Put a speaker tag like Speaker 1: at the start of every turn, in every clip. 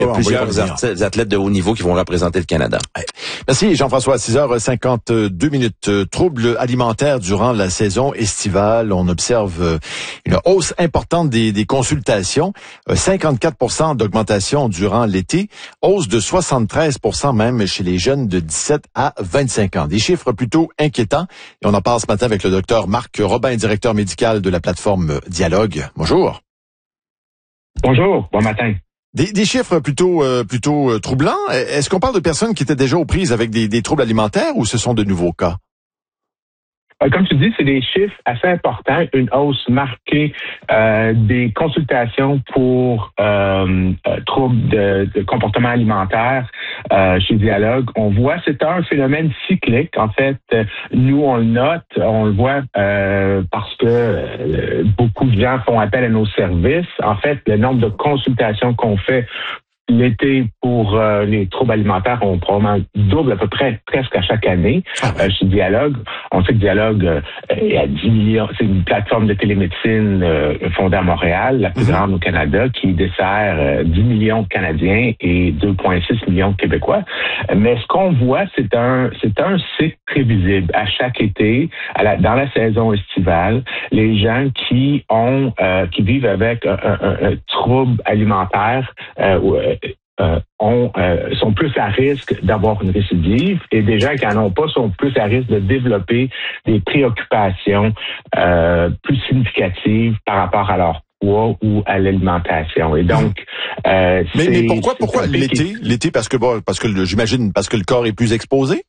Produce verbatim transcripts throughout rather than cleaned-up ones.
Speaker 1: Il y a plusieurs athlètes, athlètes de haut niveau qui vont représenter le Canada.
Speaker 2: Ouais. Merci Jean-François. six heures cinquante-deux minutes. Troubles alimentaires durant la saison estivale. On observe une hausse importante des, des consultations. cinquante-quatre pour cent d'augmentation durant l'été. Hausse de soixante-treize pour cent même chez les jeunes de dix-sept à vingt-cinq ans. Des chiffres plutôt inquiétants. Et on en parle ce matin avec le docteur Marc Robin, directeur médical de la plateforme Dialogue. Bonjour.
Speaker 3: Bonjour. Bon matin.
Speaker 2: Des, des chiffres plutôt euh, plutôt euh, troublants. Est-ce qu'on parle de personnes qui étaient déjà aux prises avec des, des troubles alimentaires ou ce sont de nouveaux cas?
Speaker 3: Comme tu dis, c'est des chiffres assez importants, une hausse marquée euh, des consultations pour euh, euh, troubles de, de comportement alimentaire euh, chez Dialogue. On voit, c'est un phénomène cyclique. En fait, nous, on le note, on le voit euh, parce que euh, beaucoup de gens font appel à nos services. En fait, le nombre de consultations qu'on fait l'été pour euh, les troubles alimentaires, on probablement double à peu près presque à chaque année euh, chez Dialogue. On sait que Dialogue euh, est à dix millions, c'est une plateforme de télémédecine euh, fondée à Montréal, la plus grande au Canada, qui dessert euh, dix millions de Canadiens et deux virgule six millions de Québécois. Mais ce qu'on voit, c'est un c'est un cycle prévisible. À chaque été, à la, dans la saison estivale, les gens qui ont euh, qui vivent avec un, un, un trouble alimentaire euh, Euh, ont, euh, sont plus à risque d'avoir une récidive et des gens qui n'en ont pas sont plus à risque de développer des préoccupations euh, plus significatives par rapport à leur poids ou à l'alimentation. Et donc, euh,
Speaker 2: mais,
Speaker 3: c'est,
Speaker 2: mais pourquoi,
Speaker 3: c'est
Speaker 2: pourquoi l'été, qui... l'été parce que bon, parce que le, j'imagine parce que le corps est plus exposé?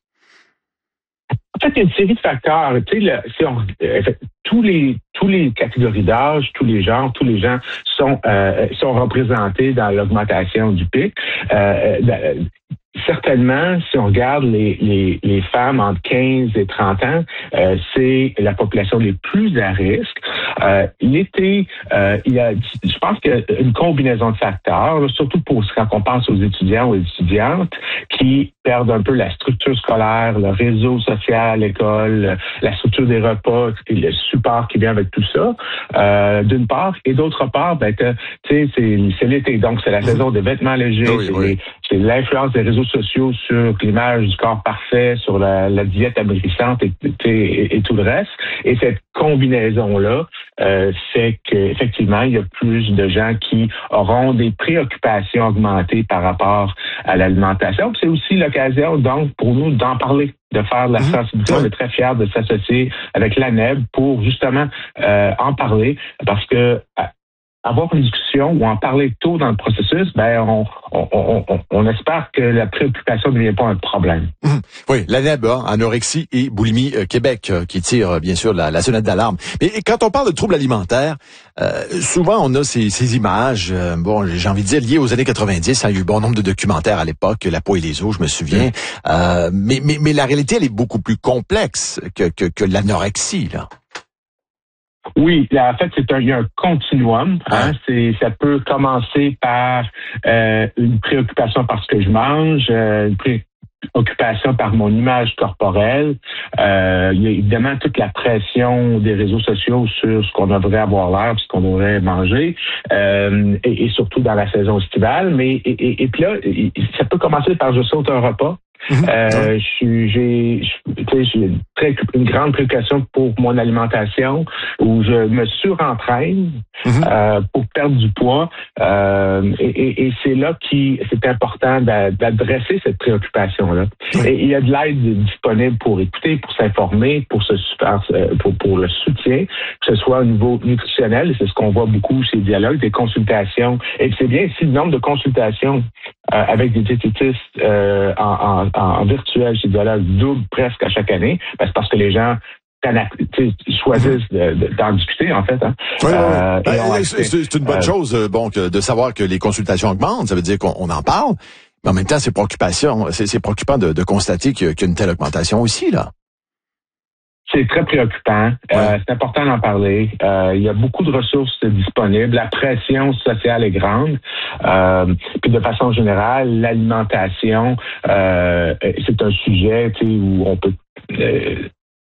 Speaker 3: En fait, il y a une série de facteurs. Tu sais, le, si on, euh, tous les tous les catégories d'âge, tous les genres, tous les gens sont euh, sont représentés dans l'augmentation du pic. Euh, euh, Certainement, si on regarde les, les, les femmes entre quinze et trente ans, euh, c'est la population les plus à risque. Euh, l'été, euh, il y a, je pense qu'il y a une combinaison de facteurs, là, surtout pour quand on pense aux étudiants ou aux étudiantes qui perdent un peu la structure scolaire, le réseau social à l'école, la structure des repas, et le support qui vient avec tout ça, euh, d'une part. Et d'autre part, ben, tu sais, c'est, c'est l'été, donc c'est la saison des vêtements légers, oui, c'est, oui. Les, c'est l'influence des réseaux sociaux sur l'image du corps parfait, sur la, la diète amaigrissante et, et, et tout le reste. Et cette combinaison-là euh, fait qu'effectivement, il y a plus de gens qui auront des préoccupations augmentées par rapport à l'alimentation. Puis c'est aussi l'occasion, donc, pour nous d'en parler, de faire de la sensibilisation. On est très fiers de s'associer avec l'A N E B pour justement euh, en parler, parce que avoir une discussion ou en parler tôt dans le processus, ben on, on, on, on espère que la préoccupation ne devient pas un problème.
Speaker 2: Mmh. Oui, l'A N E B, hein, Anorexie et Boulimie euh, Québec, euh, qui tire euh, bien sûr la, la sonnette d'alarme. Mais quand on parle de troubles alimentaires, euh, souvent on a ces, ces images, euh, bon, j'ai envie de dire liées aux années quatre-vingt-dix. Hein, il y a eu bon nombre de documentaires à l'époque, La peau et les os, je me souviens. Mmh. Euh, mais, mais, mais la réalité, elle est beaucoup plus complexe que, que, que l'anorexie, là.
Speaker 3: Oui, en fait, c'est un, il y a un continuum. Hein, c'est, ça peut commencer par euh, une préoccupation par ce que je mange, euh, une préoccupation par mon image corporelle. Euh, il y a évidemment toute la pression des réseaux sociaux sur ce qu'on devrait avoir l'air, ce qu'on devrait manger, euh, et, et surtout dans la saison estivale. Mais et, et, et puis là, ça peut commencer par je saute un repas. Mmh. Euh, j'ai, j'ai, j'ai très, une grande préoccupation pour mon alimentation, où je me surentraîne mmh. euh, pour perdre du poids. Euh, et, et, et c'est là qui c'est important d'adresser cette préoccupation-là. Mmh. Et il y a de l'aide disponible pour écouter, pour s'informer, pour se pour, pour le soutien, que ce soit au niveau nutritionnel, et c'est ce qu'on voit beaucoup chez Dialogue, des consultations. Et c'est bien si le nombre de consultations euh, avec des diététistes euh, en, en en virtuel chez Dialogue double presque à chaque année, ben c'est parce que les gens choisissent de, de, d'en discuter, en fait. Hein.
Speaker 2: Oui, euh, oui. Ben, c'est, c'est une bonne euh, chose bon, que de savoir que les consultations augmentent. Ça veut dire qu'on on en parle, mais en même temps, c'est préoccupant, c'est, c'est préoccupant de, de constater qu'il y, a, qu'il y a une telle augmentation aussi, là.
Speaker 3: C'est très préoccupant. Ouais. Euh, c'est important d'en parler. Euh, il y a beaucoup de ressources disponibles. La pression sociale est grande. Euh, puis de façon générale, l'alimentation, euh, c'est un sujet où on peut... Euh,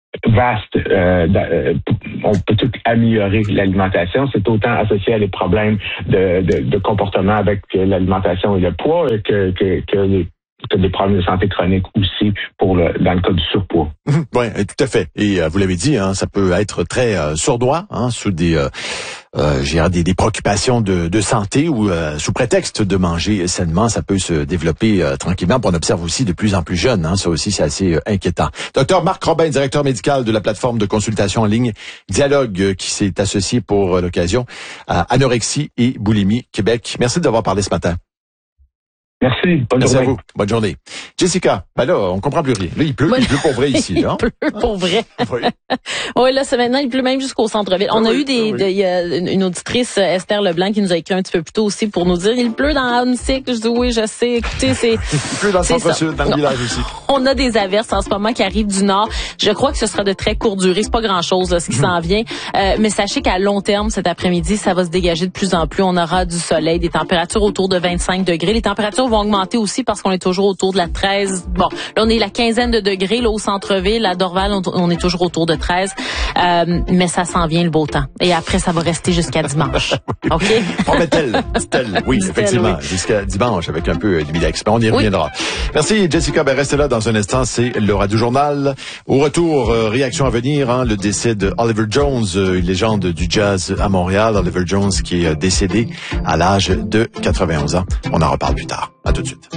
Speaker 3: vaste. Euh, euh, on peut tout améliorer l'alimentation. C'est autant associé à des problèmes de, de, de comportement avec l'alimentation et le poids que, que, que les que des problèmes de santé chronique aussi pour le dans le cas du surpoids.
Speaker 2: Oui, tout à fait. Et euh, vous l'avez dit, hein, ça peut être très euh, sournois, hein, sous des, euh, euh, j'ai des, des préoccupations de, de santé ou euh, sous prétexte de manger sainement, ça peut se développer euh, tranquillement. Puis on observe aussi de plus en plus jeunes. Hein, ça aussi, c'est assez euh, inquiétant. Docteur Marc Robin, directeur médical de la plateforme de consultation en ligne Dialogue, euh, qui s'est associé pour euh, l'occasion à Anorexie et Boulimie Québec. Merci d'avoir parlé ce matin.
Speaker 3: Merci. Bonne
Speaker 2: Merci
Speaker 3: journée.
Speaker 2: à vous. Bonne journée. Jessica, ben là, on comprend plus rien. Là, il pleut,
Speaker 4: Ouais.
Speaker 2: il pleut pour vrai ici, là.
Speaker 4: Il pleut pour vrai.
Speaker 2: Oui.
Speaker 4: Oui, là, c'est maintenant, il pleut même jusqu'au centre-ville. On
Speaker 2: Ah
Speaker 4: a
Speaker 2: oui,
Speaker 4: eu des,
Speaker 2: ah oui.
Speaker 4: de- il y a une une auditrice, Esther Leblanc, qui nous a écrit un petit peu plus tôt aussi pour nous dire, il pleut dans Hansik. Je dis, oui, je sais. Écoutez, c'est,
Speaker 2: Il pleut dans le
Speaker 4: C'est
Speaker 2: centre-sud,
Speaker 4: ça.
Speaker 2: dans le
Speaker 4: Non.
Speaker 2: village aussi.
Speaker 4: on a des averses en ce moment qui arrivent du nord. Je crois que ce sera de très courte durée. C'est pas grand-chose, là, ce qui s'en vient. Euh, mais sachez qu'à long terme, cet après-midi, ça va se dégager de plus en plus. On aura du soleil, des températures autour de vingt-cinq degrés. Les températures vont augmenter aussi parce qu'on est toujours autour de la treize. Bon, là, on est la quinzaine de degrés, là, au centre-ville. À Dorval, on, on est toujours autour de treize. Euh, mais ça s'en vient, le beau temps. Et après, ça va rester jusqu'à dimanche. OK?
Speaker 2: Promet-elle, dit-elle. Oui,
Speaker 4: Dit-elle,
Speaker 2: effectivement,
Speaker 4: oui.
Speaker 2: jusqu'à dimanche avec un peu d'humidex. On y
Speaker 4: Oui.
Speaker 2: reviendra. Merci, Jessica. Ben, restez là dans un instant. C'est le Radio Journal. Au retour, euh, réaction à venir, hein, le décès de Oliver Jones, euh, une légende du jazz à Montréal. Oliver Jones qui est euh, décédé à l'âge de quatre-vingt-onze ans. On en reparle plus tard. À tout de suite.